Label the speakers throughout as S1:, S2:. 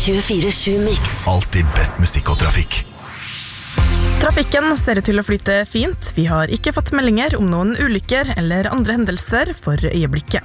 S1: 24/7 Mix.
S2: Alltid best musikk og trafikk.
S3: Trafikken ser ut til å flyte fint. Vi har ikke fått meldinger om noen ulykker eller andre hendelser for øyeblikket.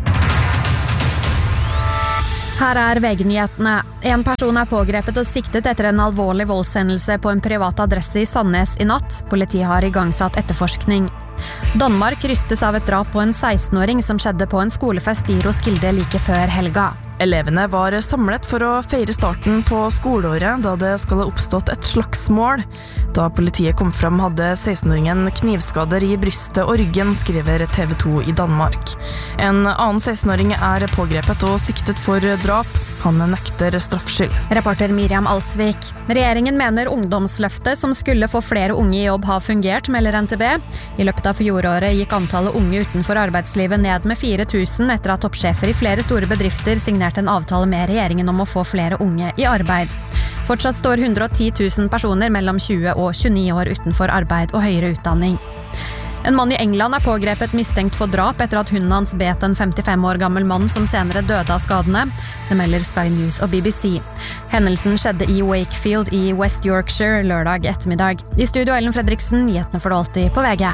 S4: Her VG-nyhetene. En person pågrepet og siktet etter en alvorlig voldshendelse på en privat adresse i Sandnes i natt. Politiet har igangsatt etterforskning. Danmark rystes av et drap på en 16-åring som skjedde på en skolefest i Roskilde like før helga.
S3: Elevene var samlet for å feire starten på skoleåret da det skal ha oppstått et slagsmål. Da politiet kom fram hadde 16-åringen knivskader i brystet og ryggen, skriver TV 2 i Danmark. En annen 16-åring pågrepet og siktet for drap. Han nekter straffskyld.
S4: Reporter Miriam Alsvik. Regjeringen mener ungdomsløftet som skulle få flere unge i jobb har fungert, melder NTB. I løpet av fjoråret gikk antallet unge utenfor arbeidslivet ned med 4000 etter at toppsjefer i flere store bedrifter signerte en avtale med regjeringen om å få flere unge i arbeid. Fortsatt står 110 000 personer mellom 20 og 29 år utenfor arbeid og høyere utdanning. En mann i England pågrepet mistenkt for drap etter at hunden hans bet en 55 år gammel mann som senere døde av skadene. Det melder Sky News og BBC. Hendelsen skjedde i Wakefield i West Yorkshire lørdag ettermiddag. I studio Ellen Fredriksen, nyhetene får du alltid på VG.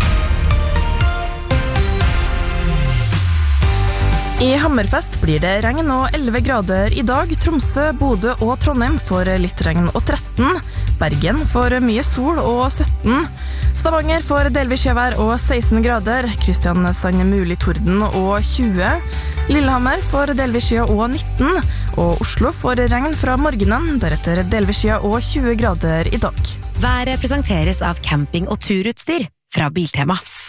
S3: I Hammerfest blir det regn og 11 grader i dag. Tromsø, Bodø og Trondheim får litt regn og 13. Bergen får mye sol og 17. Stavanger får delvis skjevær og 16 grader. Kristiansand mulig torden og 20. Lillehammer får delvis skya og 19. Og Oslo får regn fra morgenen, deretter delvis skya og 20 grader i dag.
S1: Været presenteres av camping- og turutstyr fra Biltema.